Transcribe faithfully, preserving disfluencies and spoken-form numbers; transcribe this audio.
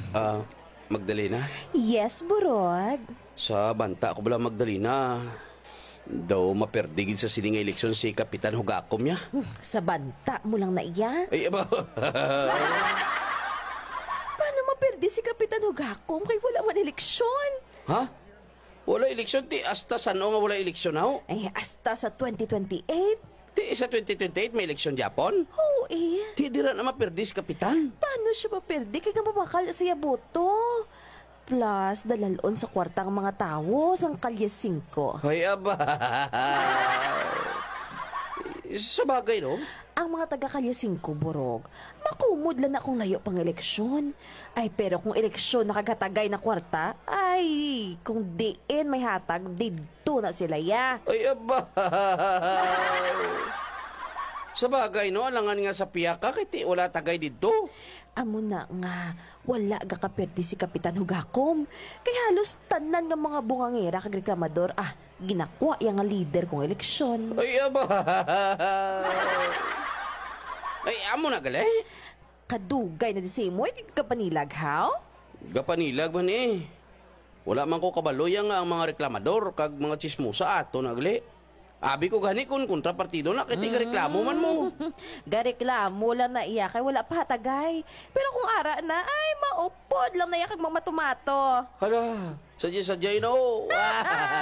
Ah, Magdalena? Yes, Burog. Sa banta ko bala Magdalena. Daw maperdigid sa sining eleksyon si Kapitan Hugakom niya. Hmm, Sa banta mo lang na iya. Ay, aba. Paano maperde si Kapitan Hugakom kay wala man eleksyon? Ha? Wala eleksyon, ti. Hasta saan nga wala eleksyon na? Ay, hasta sa twenty twenty-eight? Ti, sa twenty twenty-eight may eleksyon Japon? Oo eh. Ti, di ra na maperdi si Kapitan. Paano siya maperde kay nga mabakal siya boto? Plus, dalalon sa kwartang mga tao sang kalye five. Ay, aba. Sa bagay, no? Ang mga taga kalye five, Burog, makumod lang na kung layo pang eleksyon. Ay, pero kung eleksyon nakagatagay na kwarta, ay, kung diin may hatag, didto na sila ya. Ay, aba. Sa bagay, no? Alangan nga sa piyaka, kay ti wala tagay dito. Amo na nga, wala gakaperdi si Kapitan Hugakom. Kay halos tanan nga mga bungangera kag reklamador, ah, ginakwa yang nga leader kong eleksyon. Ay, aba. Ay, amo na gali. Kadugay na di si mo, hindi ka panilag, how? Gapanilag man eh. Wala man ko kabaloy nga ang mga reklamador kag mga chismosa ato na gali. Abi ko gani kun kontrapartido na kiti mm. reklamo man mo. Gareklamo lang na iya kay wala pa hatagay. Pero kung ara na, ay maupod lang na iya kag mga matumato. Hala, sadya-sadya no.